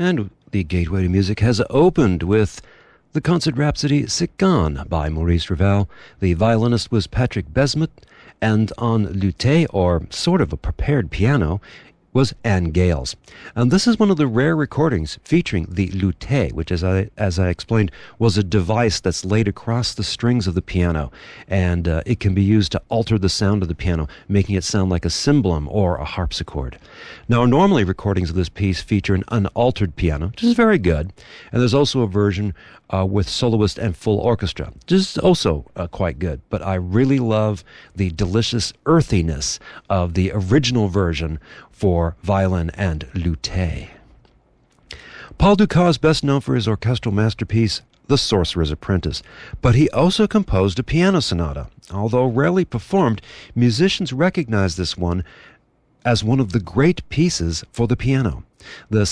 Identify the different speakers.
Speaker 1: And the Gateway to Music has opened with the concert rhapsody Cicane by Maurice Ravel. The violinist was Patrick Besmet, and on lute, or sort of a prepared piano, was Anne Gales. And this is one of the rare recordings featuring the lute, which, as I explained, was a device that's laid across the strings of the piano, and it can be used to alter the sound of the piano, making it sound like a cymbalum or a harpsichord. Now, normally recordings of this piece feature an unaltered piano, which is very good, and there's also a version with soloist and full orchestra, which is also quite good. But I really love the delicious earthiness of the original version for violin and lute. Paul Dukas is best known for his orchestral masterpiece, The Sorcerer's Apprentice, but he also composed a piano sonata. Although rarely performed, musicians recognize this one as one of the great pieces for the piano. The